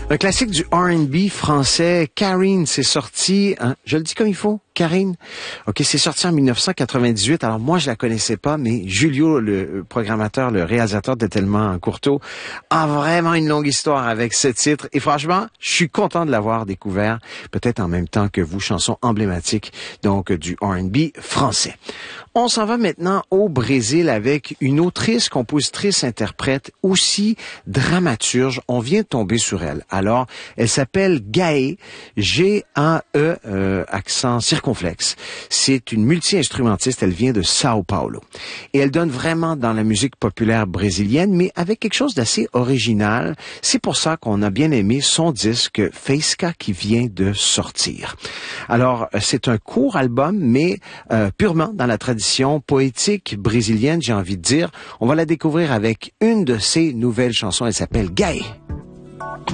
Un classique du R&B français, Karine, c'est sorti, hein, je le dis comme il faut, Karine? OK, c'est sorti en 1998. Alors moi, je la connaissais pas, mais Julio, le programmateur, le réalisateur de Tellement Courteau, a vraiment une longue histoire avec ce titre. Et franchement, je suis content de l'avoir découvert, peut-être en même temps que vous, chanson emblématique, donc du R&B français. On s'en va maintenant au Brésil avec une autrice, compositrice, interprète, aussi dramaturge. On vient de tomber sur elle. Alors, elle s'appelle Gaye, G-A-E, accent circonflexe. C'est une multi-instrumentiste, elle vient de Sao Paulo. Et elle donne vraiment dans la musique populaire brésilienne, mais avec quelque chose d'assez original. C'est pour ça qu'on a bien aimé son disque Faísca qui vient de sortir. Alors, c'est un court album, mais purement dans la tradition poétique brésilienne, j'ai envie de dire. On va la découvrir avec une de ses nouvelles chansons. Elle s'appelle Gaye.